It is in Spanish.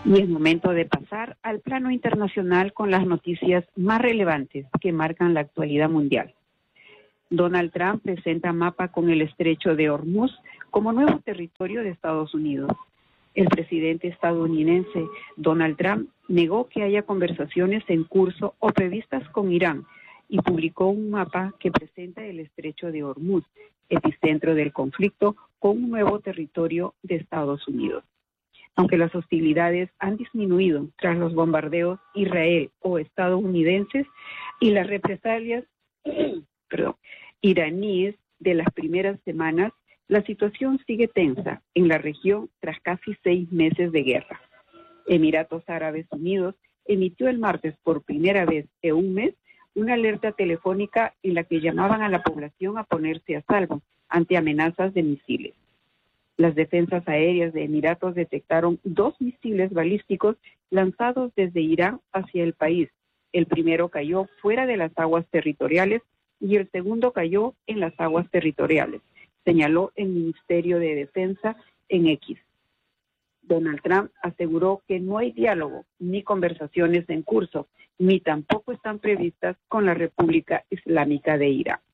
Y es momento de pasar al plano internacional con las noticias más relevantes que marcan la actualidad mundial. Donald Trump presenta mapa con el estrecho de Hormuz como nuevo territorio de Estados Unidos. El presidente estadounidense Donald Trump negó que haya conversaciones en curso o previstas con Irán y publicó un mapa que presenta el estrecho de Hormuz, epicentro del conflicto, como un nuevo territorio de Estados Unidos. Aunque las hostilidades han disminuido tras los bombardeos israelíes o estadounidenses y las represalias iraníes de las primeras semanas, la situación sigue tensa en la región tras casi 6 meses de guerra. Emiratos Árabes Unidos emitió el martes por primera vez en un mes una alerta telefónica en la que llamaban a la población a ponerse a salvo ante amenazas de misiles. Las defensas aéreas de Emiratos detectaron 2 misiles balísticos lanzados desde Irán hacia el país. El primero cayó fuera de las aguas territoriales y el segundo cayó en las aguas territoriales, señaló el Ministerio de Defensa en X. Donald Trump aseguró que no hay diálogo ni conversaciones en curso, ni tampoco están previstas con la República Islámica de Irán.